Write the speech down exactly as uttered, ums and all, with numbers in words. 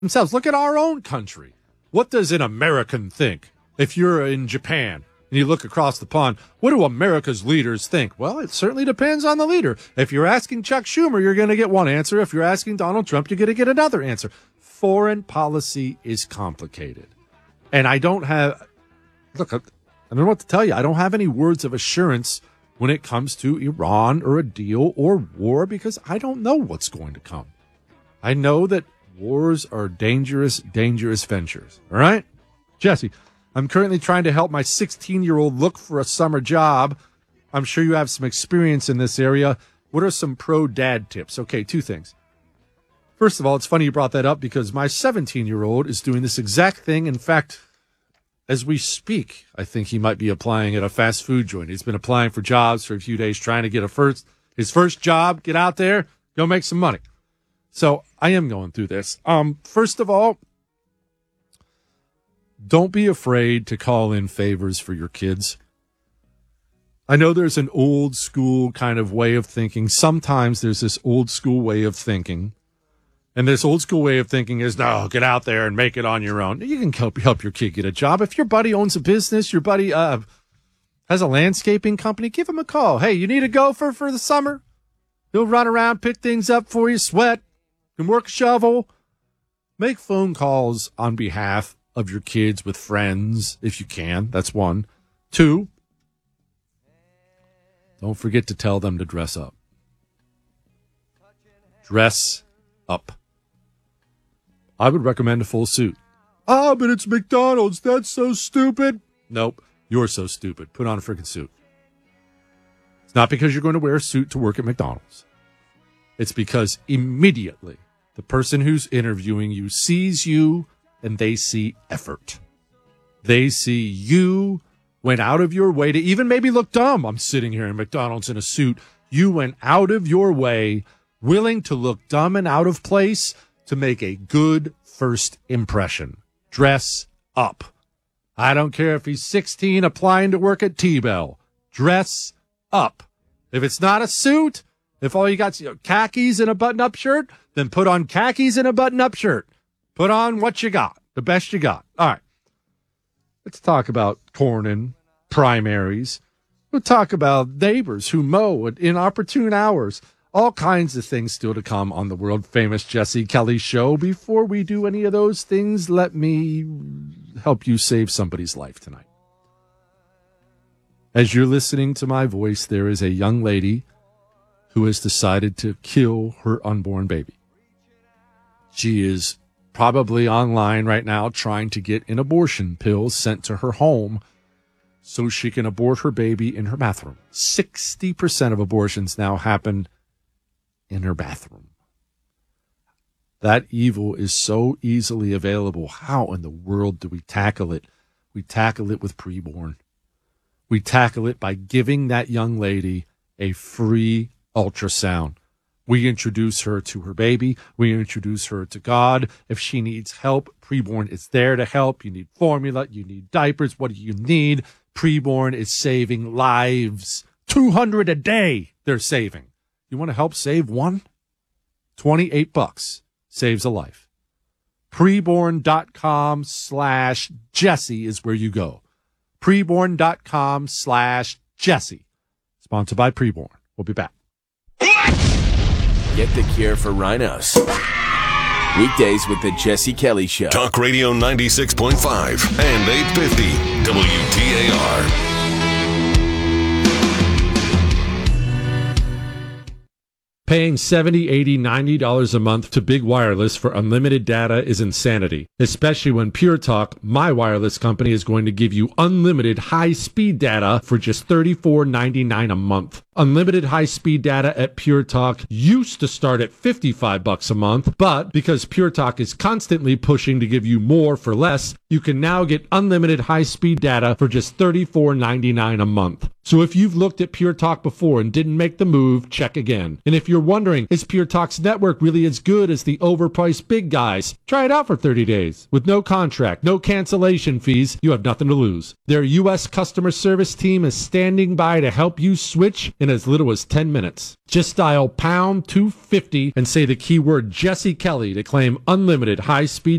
themselves. Look at our own country. What does an American think? If you're in Japan and you look across the pond, what do America's leaders think? Well, it certainly depends on the leader. If you're asking Chuck Schumer, you're going to get one answer. If you're asking Donald Trump, you're going to get another answer. Foreign policy is complicated. And I don't have, look, I don't know what to tell you. I don't have any words of assurance when it comes to Iran or a deal or war because I don't know what's going to come. I know that wars are dangerous, dangerous ventures. All right? Jesse, I'm currently trying to help my sixteen-year-old look for a summer job. I'm sure you have some experience in this area. What are some pro-dad tips? Okay, two things. First of all, it's funny you brought that up because my seventeen-year-old is doing this exact thing. In fact, as we speak, I think he might be applying at a fast food joint. He's been applying for jobs for a few days, trying to get a first his first job, get out there, go make some money. So I am going through this. Um, first of all, don't be afraid to call in favors for your kids. I know there's an old school kind of way of thinking. Sometimes there's this old school way of thinking. And this old school way of thinking is, no, get out there and make it on your own. You can help help your kid get a job. If your buddy owns a business, your buddy uh, has a landscaping company, give him a call. Hey, you need a gopher for the summer? He'll run around, pick things up for you, sweat, can work a shovel. Make phone calls on behalf of your kids with friends, if you can. That's one. Two, don't forget to tell them to dress up. Dress up. I would recommend a full suit. Ah, but it's McDonald's. That's so stupid. Nope. You're so stupid. Put on a freaking suit. It's not because you're going to wear a suit to work at McDonald's. It's because immediately the person who's interviewing you sees you and they see effort. They see you went out of your way to even maybe look dumb. I'm sitting here in McDonald's in a suit. You went out of your way, willing to look dumb and out of place to make a good first impression. Dress up. I don't care if he's sixteen applying to work at T-Bell. Dress up. If it's not a suit, if all you got is you know, khakis and a button-up shirt, then put on khakis and a button-up shirt. Put on what you got, the best you got. All right. Let's talk about Cornyn primaries. We'll talk about neighbors who mow at inopportune hours. All kinds of things still to come on the world-famous Jesse Kelly Show. Before we do any of those things, let me help you save somebody's life tonight. As you're listening to my voice, there is a young lady who has decided to kill her unborn baby. She is probably online right now trying to get an abortion pill sent to her home so she can abort her baby in her bathroom. sixty percent of abortions now happen in her bathroom. That evil is so easily available. How in the world do we tackle it? We tackle it with preborn. We tackle it by giving that young lady a free ultrasound. We introduce her to her baby. We introduce her to God. If she needs help, preborn is there to help. You need formula. You need diapers. What do you need? Preborn is saving lives. two hundred a day they're saving. You want to help save one? twenty-eight bucks saves a life. Preborn.com slash Jesse is where you go. Preborn.com slash Jesse. Sponsored by Preborn. We'll be back. Get the cure for rhinos. Weekdays with the Jesse Kelly Show. Talk Radio ninety-six point five and eight fifty W T A R. Paying seventy dollars, eighty dollars, ninety dollars a month to Big Wireless for unlimited data is insanity, especially when Pure Talk, my wireless company, is going to give you unlimited high-speed data for just thirty-four ninety-nine a month. Unlimited high-speed data at Pure Talk used to start at fifty-five bucks a month, but because Pure Talk is constantly pushing to give you more for less, you can now get unlimited high-speed data for just thirty-four ninety-nine a month. So if you've looked at Pure Talk before and didn't make the move, check again. And if you're wondering, is Pure Talk's network really as good as the overpriced big guys? Try it out for thirty days. With no contract, no cancellation fees, you have nothing to lose. Their U S customer service team is standing by to help you switch in as little as ten minutes. Just dial pound two fifty and say the keyword Jesse Kelly to claim unlimited high-speed